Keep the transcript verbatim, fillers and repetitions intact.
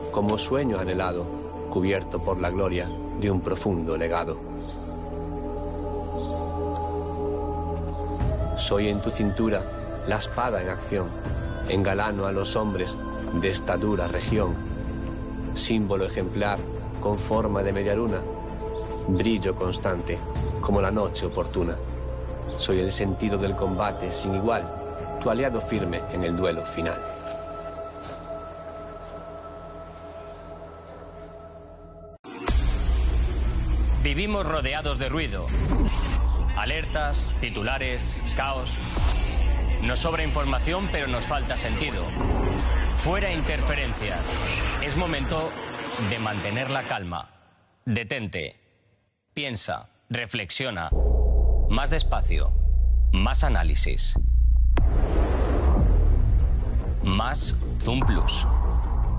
como sueño anhelado, cubierto por la gloria de un profundo legado. Soy en tu cintura la espada en acción, engalano a los hombres de esta dura región, símbolo ejemplar con forma de media luna, brillo constante como la noche oportuna. Soy el sentido del combate sin igual, tu aliado firme en el duelo final. Vivimos rodeados de ruido. Alertas, titulares, caos. Nos sobra información, pero nos falta sentido. Fuera interferencias. Es momento de mantener la calma. Detente. Piensa. Reflexiona. Más despacio. Más análisis. Más Zoom Plus.